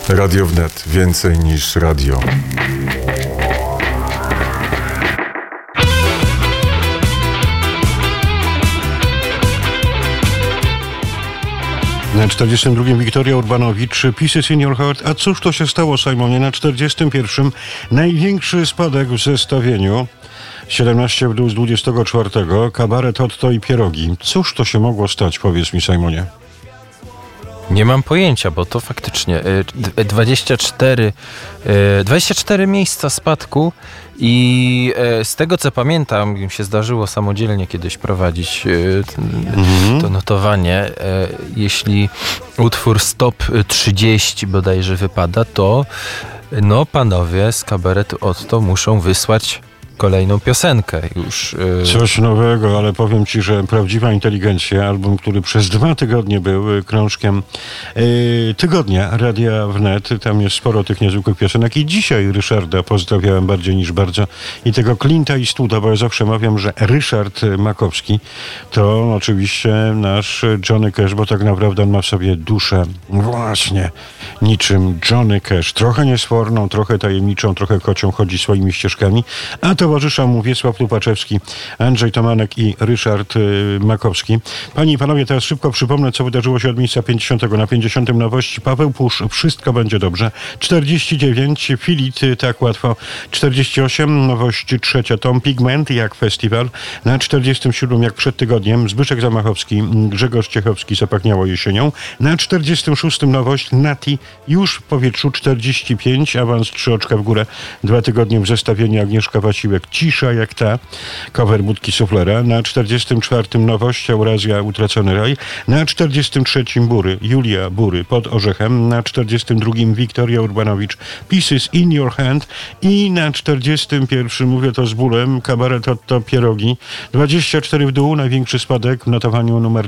Radio Wnet. Więcej niż radio. Na 42. Wiktoria Urbanowicz, Pieces in Your Heart. A cóż to się stało, Simonie? Na 41. największy spadek w zestawieniu. 17 w dół z 24. Kabaret, Otto i Pierogi. Cóż to się mogło stać, powiedz mi, Simonie? Nie mam pojęcia, bo to faktycznie 24 miejsca spadku i z tego co pamiętam, mi się zdarzyło samodzielnie kiedyś prowadzić to notowanie. Jeśli utwór Stop 30 bodajże wypada, to panowie z Kabaretu Otto muszą wysłać kolejną piosenkę już. Coś nowego, ale powiem ci, że Prawdziwa Inteligencja, album, który przez 2 tygodnie był krążkiem tygodnia Radia Wnet. Tam jest sporo tych niezwykłych piosenek i dzisiaj Ryszarda pozdrawiałem bardziej niż bardzo i tego Clint'a Eastwooda, bo ja zawsze mawiam, że Ryszard Makowski to oczywiście nasz Johnny Cash, bo tak naprawdę on ma w sobie duszę właśnie niczym Johnny Cash. Trochę niesforną, trochę tajemniczą, trochę kocią, chodzi swoimi ścieżkami, a towarzyszą mu Wiesław Lupaczewski, Andrzej Tomanek i Ryszard Makowski. Panie i panowie, teraz szybko przypomnę, co wydarzyło się od miejsca 50. Na 50. nowości Paweł Pusz, Wszystko będzie dobrze. 49, Filit, tak łatwo. 48, nowość 3, Tom Pigment, Jak Festiwal. Na 47, jak przed tygodniem, Zbyszek Zamachowski, Grzegorz Ciechowski, Zapachniało jesienią. Na 46, nowość Nati, Już w powietrzu. 45, awans 3 oczka w górę. 2 tygodnie w zestawieniu Agnieszka Wasiłek, Cisza jak ta, cover Budki Suflera. Na 44. nowość Eurazja, Utracony raj. Na 43. Bury, Julia Bury, Pod orzechem. Na 42. Wiktoria Urbanowicz, Pieces in Your Hand. I na 41. mówię to z bólem, Kabaret Otto, Pierogi. 24 w dół, największy spadek w notowaniu numer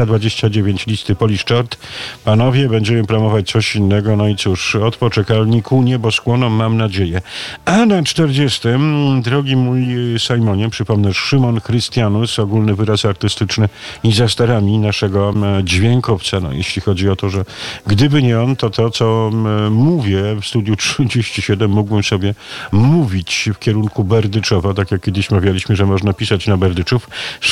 329 listy Polish Chart. Panowie, będziemy promować coś innego, no i cóż, od poczekalni ku nieboskłonom, mam nadzieję. A na 40. drogi mój Simonie, przypomnę, Szymon Chrystianus, ogólny wyraz artystyczny i za starami naszego dźwiękowca. No, jeśli chodzi o to, że gdyby nie on, to to, co mówię w Studiu 37, mógłbym sobie mówić w kierunku Berdyczowa, tak jak kiedyś mawialiśmy, że można pisać na Berdyczów.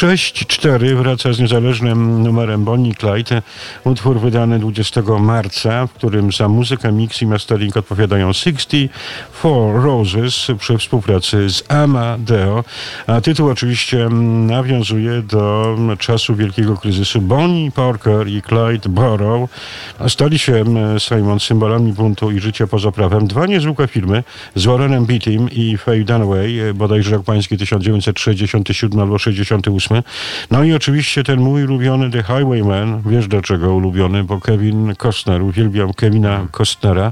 6-4 wraca z niezależnym numerem Bonnie Clyde, utwór wydany 20 marca, w którym za muzykę, mix i mastering odpowiadają 64 Roses przy współpracy z Amadeo, a tytuł oczywiście nawiązuje do czasu wielkiego kryzysu. Bonnie Parker i Clyde Barrow stali się, Simon, symbolami buntu i życia poza prawem. 2 niezwykłe filmy z Warrenem Beattym i Faye Dunaway, bodajże rok pański 1967 albo 68. No i oczywiście ten mój ulubiony The Highwayman. Wiesz dlaczego ulubiony? Bo Kevin Costner, uwielbiam Kevina Costnera.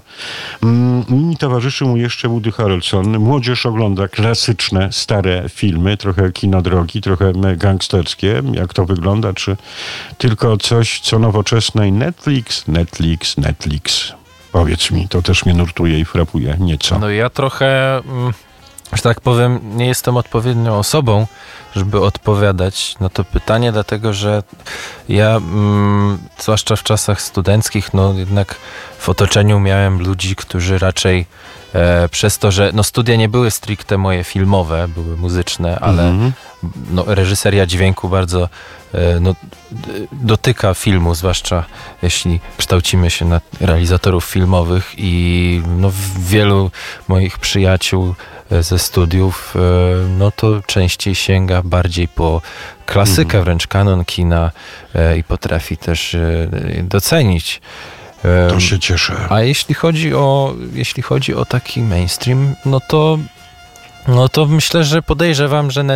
I towarzyszy mu jeszcze Woody Harrelson. Młodzież ogląda klasyczne, stare filmy, trochę kino drogi, trochę gangsterskie. Jak to wygląda? Czy tylko coś, co nowoczesne i Netflix? Powiedz mi, to też mnie nurtuje i frapuje nieco. No ja trochę, że tak powiem, nie jestem odpowiednią osobą, żeby odpowiadać na to pytanie, dlatego że ja, zwłaszcza w czasach studenckich, no jednak w otoczeniu miałem ludzi, którzy raczej przez to, że studia nie były stricte moje filmowe, były muzyczne, ale reżyseria dźwięku bardzo dotyka filmu, zwłaszcza jeśli kształcimy się na realizatorów filmowych i wielu moich przyjaciół ze studiów, to częściej sięga bardziej po klasykę, wręcz kanon kina i potrafi też docenić. To się cieszę. A jeśli chodzi o taki mainstream, to myślę, że podejrzewam, że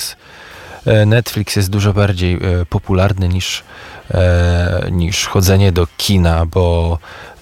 Netflix jest dużo bardziej popularny niż chodzenie do kina, bo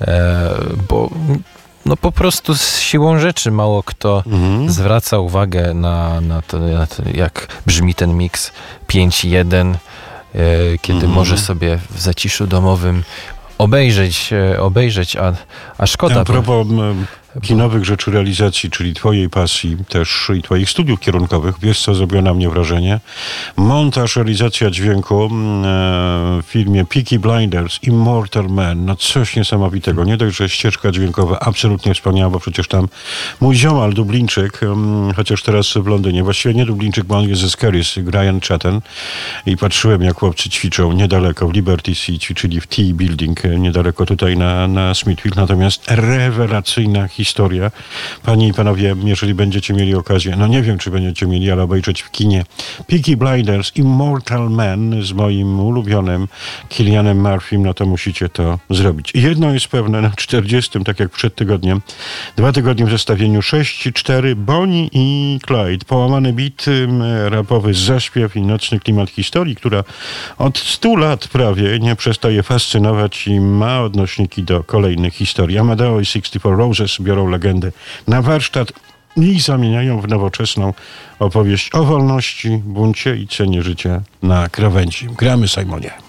po prostu z siłą rzeczy mało kto zwraca uwagę na to, jak brzmi ten miks 5.1, kiedy może sobie w zaciszu domowym obejrzeć, a szkoda. A propos kinowych rzeczy realizacji, czyli twojej pasji też i twoich studiów kierunkowych. Wiesz, co zrobiło na mnie wrażenie? Montaż, realizacja dźwięku w filmie Peaky Blinders, Immortal Man. No coś niesamowitego. Nie dość, że ścieżka dźwiękowa absolutnie wspaniała, bo przecież tam mój ziomal, Dublińczyk, chociaż teraz w Londynie, właściwie nie Dublińczyk, bo on jest ze Skerries, Brian Chatten, i patrzyłem, jak chłopcy ćwiczą niedaleko w Liberty City, ćwiczyli w T-Building, niedaleko tutaj na Smithfield. Natomiast rewelacyjna historia. Panie i panowie, jeżeli będziecie mieli okazję, no nie wiem, czy będziecie mieli, ale obejrzeć w kinie Peaky Blinders, Immortal Man z moim ulubionym Cillianem Murphym, no to musicie to zrobić. I jedno jest pewne, na 40, tak jak przed tygodniem, 2 tygodnie w zestawieniu 6-4, Bonnie i Clyde. Połamany beat, rapowy zaśpiew i nocny klimat historii, która od 100 lat prawie nie przestaje fascynować i ma odnośniki do kolejnych historii. Amadeo i 64 Roses biorą legendy na warsztat i zamieniają w nowoczesną opowieść o wolności, buncie i cenie życia na krawędzi. Gramy, Simonie.